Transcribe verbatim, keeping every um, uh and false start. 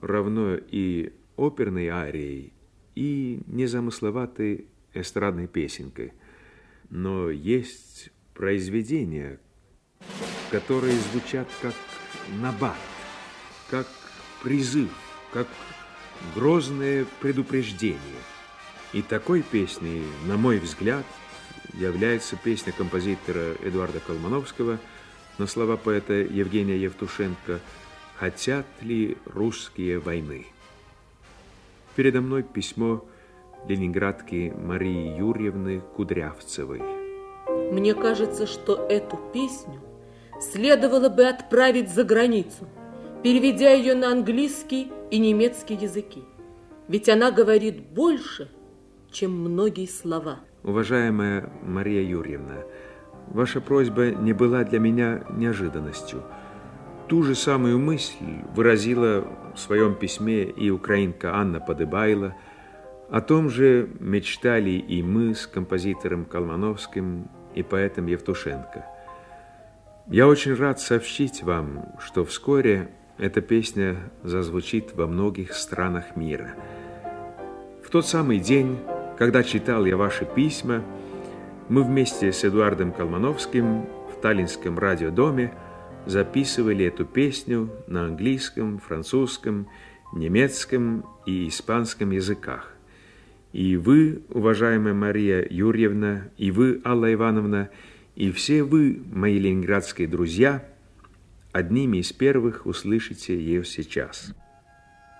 равно и оперной арией, и незамысловатой эстрадной песенкой. Но есть произведения, которые звучат как набат, как призыв, как грозное предупреждение. И такой песней, на мой взгляд, является песня композитора Эдуарда Колмановского на слова поэта Евгения Евтушенко «Хотят ли русские войны?». Передо мной письмо ленинградки Марии Юрьевны Кудрявцевой. Мне кажется, что эту песню следовало бы отправить за границу, переведя ее на английский и немецкий языки. Ведь она говорит больше, чем многие слова. Уважаемая Мария Юрьевна, ваша просьба не была для меня неожиданностью. Ту же самую мысль выразила в своем письме и украинка Анна Подыбайло. О том же мечтали и мы с композитором Колмановским и поэтом Евтушенко. Я очень рад сообщить вам, что вскоре эта песня зазвучит во многих странах мира. В тот самый день, когда читал я ваши письма, мы вместе с Эдуардом Колмановским в Таллинском радиодоме записывали эту песню на английском, французском, немецком и испанском языках. И вы, уважаемая Мария Юрьевна, и вы, Алла Ивановна, и все вы, мои ленинградские друзья, одними из первых услышите ее сейчас.